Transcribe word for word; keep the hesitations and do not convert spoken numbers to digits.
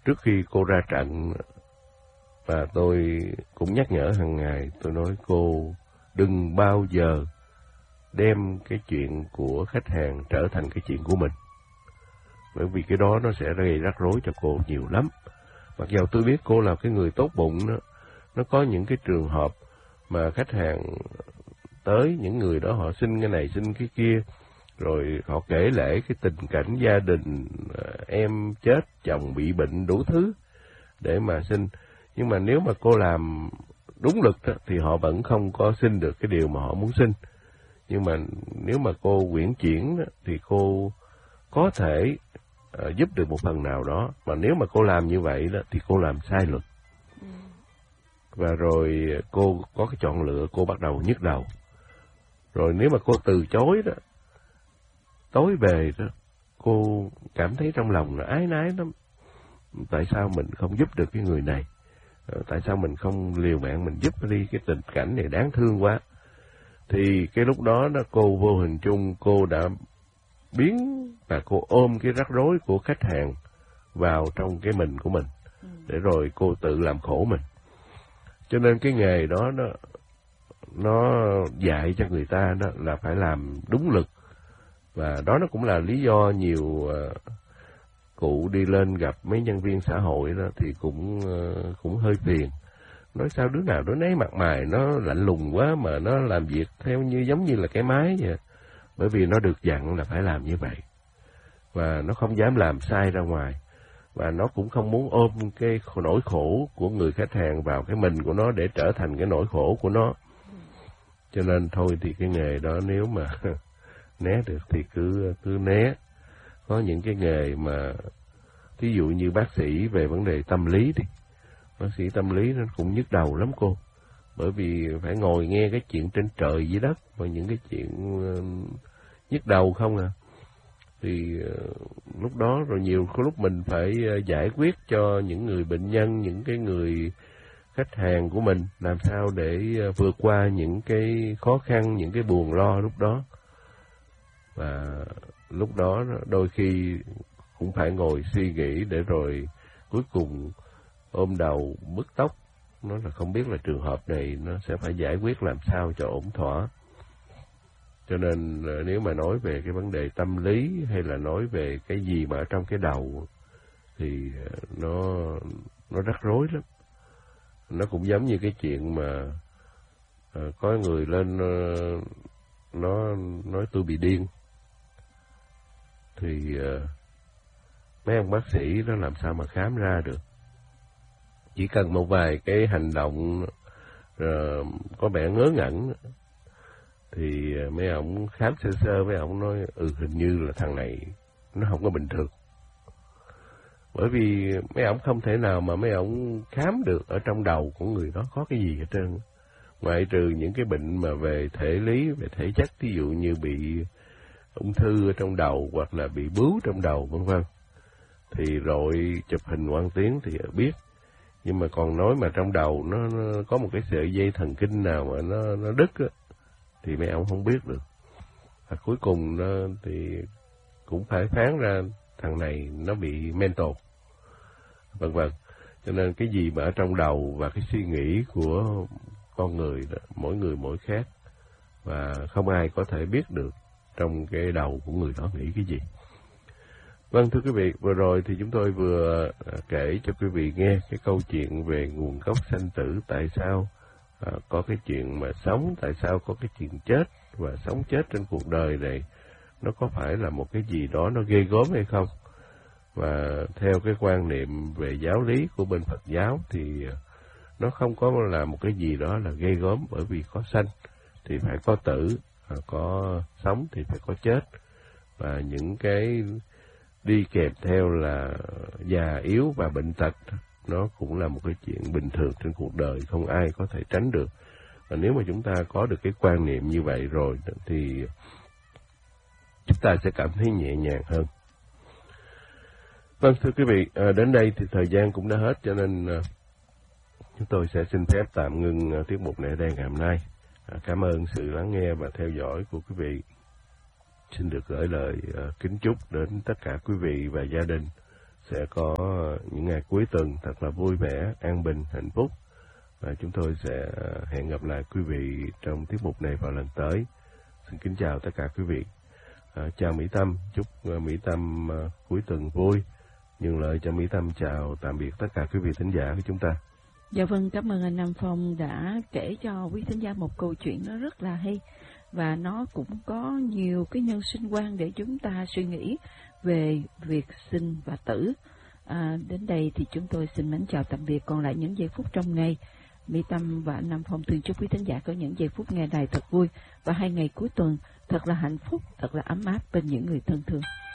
trước khi cô ra trận, và tôi cũng nhắc nhở hàng ngày, tôi nói cô đừng bao giờ đem cái chuyện của khách hàng trở thành cái chuyện của mình. Bởi vì cái đó nó sẽ gây rắc rối cho cô nhiều lắm. Mặc dù tôi biết cô là cái người tốt bụng đó, nó có những cái trường hợp mà khách hàng tới, những người đó họ xin cái này xin cái kia, rồi họ kể lể cái tình cảnh gia đình, em chết, chồng bị bệnh, đủ thứ để mà xin. Nhưng mà nếu mà cô làm đúng lực đó, thì họ vẫn không có xin được cái điều mà họ muốn xin. Nhưng mà nếu mà cô uyển chuyển đó, thì cô có thể uh, giúp được một phần nào đó. Mà nếu mà cô làm như vậy đó, thì cô làm sai luật. Ừ. Và rồi cô có cái chọn lựa, cô bắt đầu nhức đầu. Rồi nếu mà cô từ chối đó, tối về đó, cô cảm thấy trong lòng là ái nái lắm. Tại sao mình không giúp được cái người này? Tại sao mình không liều mạng mình giúp đi, cái tình cảnh này đáng thương quá. Thì cái lúc đó đó cô vô hình chung cô đã biến và cô ôm cái rắc rối của khách hàng vào trong cái mình của mình, để rồi cô tự làm khổ mình. Cho nên cái nghề đó nó, nó dạy cho người ta đó là phải làm đúng lực. Và đó nó cũng là lý do nhiều uh, cụ đi lên gặp mấy nhân viên xã hội đó thì cũng uh, cũng hơi phiền. Nói sao đứa nào đứa nấy mặt mày nó lạnh lùng quá mà nó làm việc theo như giống như là cái máy vậy. Bởi vì nó được dặn là phải làm như vậy. Và nó không dám làm sai ra ngoài. Và nó cũng không muốn ôm cái nỗi khổ của người khách hàng vào cái mình của nó để trở thành cái nỗi khổ của nó. Cho nên thôi thì cái nghề đó nếu mà né được thì cứ cứ né. Có những cái nghề mà ví dụ như bác sĩ về vấn đề tâm lý đi. Bác sĩ tâm lý nó cũng nhức đầu lắm cô. Bởi vì phải ngồi nghe cái chuyện trên trời dưới đất và những cái chuyện uh, nhức đầu không à. Thì uh, lúc đó rồi nhiều lúc mình phải uh, giải quyết cho những người bệnh nhân, những cái người khách hàng của mình làm sao để uh, vượt qua những cái khó khăn, những cái buồn lo lúc đó. Và lúc đó đôi khi cũng phải ngồi suy nghĩ để rồi cuối cùng ôm đầu bứt tóc. Nó là không biết là trường hợp này nó sẽ phải giải quyết làm sao cho ổn thỏa. Cho nên nếu mà nói về cái vấn đề tâm lý hay là nói về cái gì mà ở trong cái đầu thì nó nó rắc rối lắm. Nó cũng giống như cái chuyện mà uh, có người lên uh, nó nói tôi bị điên. Thì uh, mấy ông bác sĩ nó làm sao mà khám ra được. Chỉ cần một vài cái hành động uh, có vẻ ngớ ngẩn thì mấy ông khám sơ sơ, mấy ông nói ừ hình như là thằng này nó không có bình thường. Bởi vì mấy ông không thể nào mà mấy ông khám được ở trong đầu của người đó có cái gì hết trơn. Ngoại trừ những cái bệnh mà về thể lý, về thể chất, ví dụ như bị ung thư ở trong đầu hoặc là bị bướu trong đầu vân vân. Thì rồi chụp hình quang tiến thì biết. Nhưng mà còn nói mà trong đầu nó, nó có một cái sợi dây thần kinh nào mà nó nó đứt á, thì mấy ông không biết được. Và cuối cùng nó thì cũng phải phán ra thằng này nó bị mental, vân vân. Cho nên cái gì mà ở trong đầu và cái suy nghĩ của con người đó, mỗi người mỗi khác, và không ai có thể biết được trong cái đầu của người đó nghĩ cái gì. Vâng, thưa quý vị, vừa rồi thì chúng tôi vừa kể cho quý vị nghe cái câu chuyện về nguồn gốc sanh tử, tại sao à, có cái chuyện mà sống, tại sao có cái chuyện chết, và sống chết trên cuộc đời này nó có phải là một cái gì đó nó ghê gớm hay không. Và theo cái quan niệm về giáo lý của bên Phật giáo thì nó không có là một cái gì đó là ghê gớm, bởi vì có sanh thì phải có tử, có sống thì phải có chết. Và những cái đi kèm theo là già yếu và bệnh tật, nó cũng là một cái chuyện bình thường trên cuộc đời, không ai có thể tránh được. Và nếu mà chúng ta có được cái quan niệm như vậy rồi thì chúng ta sẽ cảm thấy nhẹ nhàng hơn. Vâng, thưa quý vị, à, đến đây thì thời gian cũng đã hết, cho nên à, chúng tôi sẽ xin phép tạm ngưng à, tiết mục này đây ngày hôm nay. À, cảm ơn sự lắng nghe và theo dõi của quý vị. Xin được gửi lời uh, kính chúc đến tất cả quý vị và gia đình sẽ có những ngày cuối tuần thật là vui vẻ, an bình, hạnh phúc. Và chúng tôi sẽ hẹn gặp lại quý vị trong tiết mục này vào lần tới. Xin kính chào tất cả quý vị. À, chào Mỹ Tâm, chúc Mỹ Tâm uh, cuối tuần vui. Nhân lời cho Mỹ Tâm chào tạm biệt tất cả quý vị thính giả của chúng ta. Dạ vâng, cảm ơn anh Nam Phong đã kể cho quý thính giả một câu chuyện nó rất là hay. Và nó cũng có nhiều cái nhân sinh quan để chúng ta suy nghĩ về việc sinh và tử. À, đến đây thì chúng tôi xin mến chào tạm biệt. Còn lại những giây phút trong ngày, Mỹ Tâm và anh Nam Phong thương chúc quý thính giả có những giây phút nghe đài thật vui và hai ngày cuối tuần thật là hạnh phúc, thật là ấm áp bên những người thân thương.